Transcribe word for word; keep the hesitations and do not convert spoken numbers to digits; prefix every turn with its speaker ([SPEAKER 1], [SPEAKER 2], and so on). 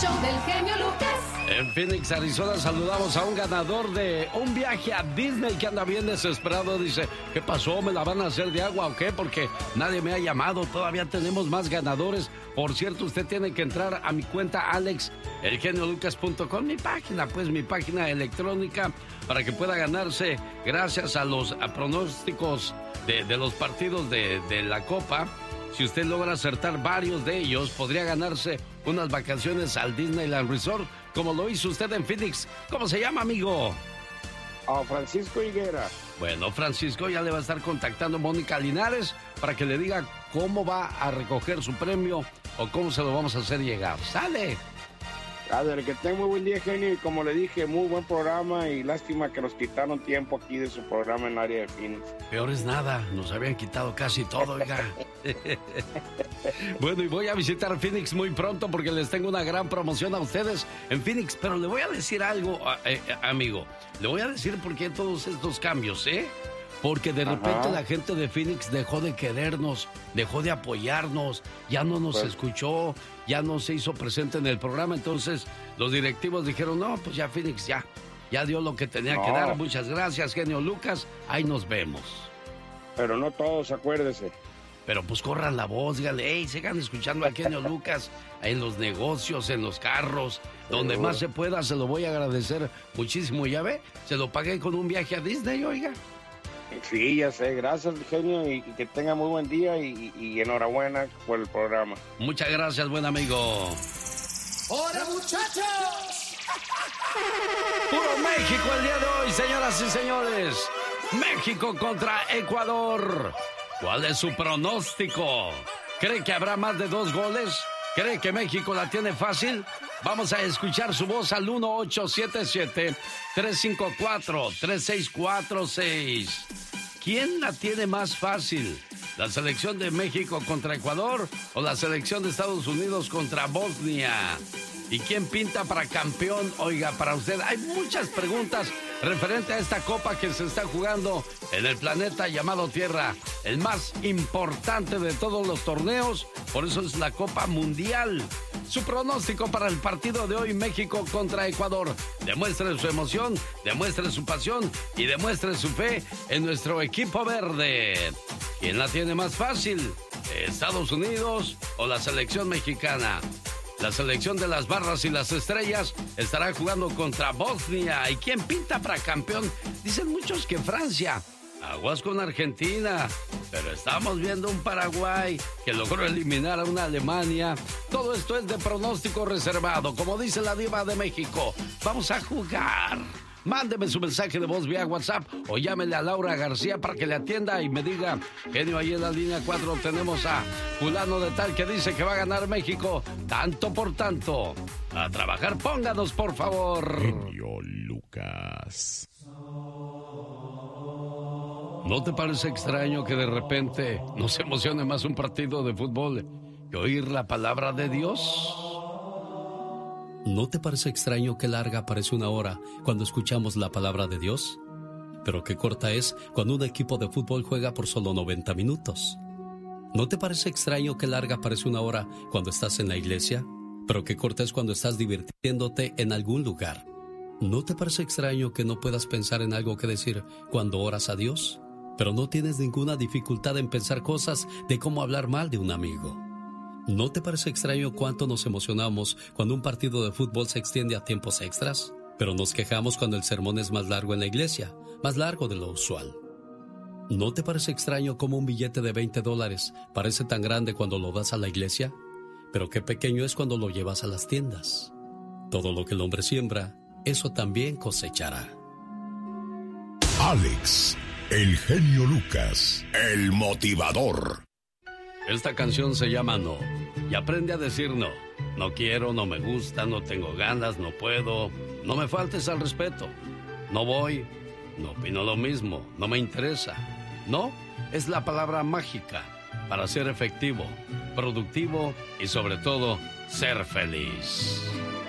[SPEAKER 1] show del genio Lucas.
[SPEAKER 2] En Phoenix, Arizona, saludamos a un ganador de un viaje a Disney que anda bien desesperado. Dice, ¿qué pasó? ¿Me la van a hacer de agua o qué? Porque nadie me ha llamado. Todavía tenemos más ganadores. Por cierto, usted tiene que entrar a mi cuenta alex el genio lucas punto com, mi página, pues mi página electrónica, para que pueda ganarse, gracias a los a pronósticos de, de los partidos de, de la Copa. Si usted logra acertar varios de ellos, podría ganarse unas vacaciones al Disneyland Resort, como lo hizo usted en Phoenix. ¿Cómo se llama, amigo?
[SPEAKER 3] Oh, Francisco Higuera.
[SPEAKER 2] Bueno, Francisco, ya le va a estar contactando Mónica Linares para que le diga cómo va a recoger su premio o cómo se lo vamos a hacer llegar. ¡Sale!
[SPEAKER 3] Padre, que tenga muy buen día, genio, y como le dije, muy buen programa, y lástima que nos quitaron tiempo aquí de su programa en el área de Phoenix.
[SPEAKER 2] Peor es nada, nos habían quitado casi todo, oiga. Bueno, y voy a visitar Phoenix muy pronto porque les tengo una gran promoción a ustedes en Phoenix, pero le voy a decir algo, eh, amigo, le voy a decir por qué todos estos cambios, ¿eh? Porque de repente Ajá. la gente de Phoenix dejó de querernos, dejó de apoyarnos, ya no nos pues. escuchó, ya no se hizo presente en el programa. Entonces los directivos dijeron, no, pues ya Phoenix ya, ya dio lo que tenía no. que dar. Muchas gracias, genio Lucas, ahí nos vemos.
[SPEAKER 3] Pero no todos, acuérdese.
[SPEAKER 2] Pero pues corran la voz, díganle, hey, sigan escuchando a genio Lucas en los negocios, en los carros, donde más se pueda. Se lo voy a agradecer muchísimo, ya ve, se lo pagué con un viaje a Disney, oiga.
[SPEAKER 3] Sí, ya sé, gracias, genio, y, y que tenga muy buen día y, y, y enhorabuena por el programa.
[SPEAKER 2] Muchas gracias, buen amigo.
[SPEAKER 4] ¡Hola, muchachos!
[SPEAKER 2] Puro México el día de hoy, señoras y señores. México contra Ecuador. ¿Cuál es su pronóstico? ¿Cree que habrá más de dos goles? ¿Cree que México la tiene fácil? Vamos a escuchar su voz al uno ocho siete siete, tres cinco cuatro, tres seis cuatro seis. ¿Quién la tiene más fácil? ¿La selección de México contra Ecuador o la selección de Estados Unidos contra Bosnia? ¿Y quién pinta para campeón? Oiga, para usted hay muchas preguntas referente a esta copa que se está jugando en el planeta llamado Tierra, el más importante de todos los torneos, por eso es la Copa Mundial. Su pronóstico para el partido de hoy, México contra Ecuador. Demuestre su emoción, demuestre su pasión y demuestre su fe en nuestro equipo verde. ¿Quién la tiene más fácil? ¿Estados Unidos o la selección mexicana? La selección de las barras y las estrellas estará jugando contra Bosnia. ¿Y quién pinta para campeón? Dicen muchos que Francia. Aguas con Argentina. Pero estamos viendo un Paraguay que logró eliminar a una Alemania. Todo esto es de pronóstico reservado. Como dice la diva de México, vamos a jugar. Mándeme su mensaje de voz vía WhatsApp o llámele a Laura García para que le atienda y me diga, genio, ahí en la línea cuatro tenemos a fulano de tal que dice que va a ganar México, tanto por tanto. A trabajar, pónganos, por favor.
[SPEAKER 5] Genio Lucas.
[SPEAKER 2] ¿No te parece extraño que de repente nos emocione más un partido de fútbol que oír la palabra de Dios? ¿No te parece extraño que larga parece una hora cuando escuchamos la palabra de Dios? Pero qué corta es cuando un equipo de fútbol juega por solo noventa minutos. ¿No te parece extraño que larga parece una hora cuando estás en la iglesia? Pero qué corta es cuando estás divirtiéndote en algún lugar. ¿No te parece extraño que no puedas pensar en algo que decir cuando oras a Dios? Pero no tienes ninguna dificultad en pensar cosas de cómo hablar mal de un amigo. ¿No te parece extraño cuánto nos emocionamos cuando un partido de fútbol se extiende a tiempos extras? Pero nos quejamos cuando el sermón es más largo en la iglesia, más largo de lo usual. ¿No te parece extraño cómo un billete de veinte dólares parece tan grande cuando lo das a la iglesia? Pero qué pequeño es cuando lo llevas a las tiendas. Todo lo que el hombre siembra, eso también cosechará.
[SPEAKER 5] Alex, el genio Lucas, el motivador.
[SPEAKER 2] Esta canción se llama No, y aprende a decir no. No quiero, no me gusta, no tengo ganas, no puedo. No me faltes al respeto. No voy, no opino lo mismo, no me interesa. No es la palabra mágica para ser efectivo, productivo y sobre todo, ser feliz.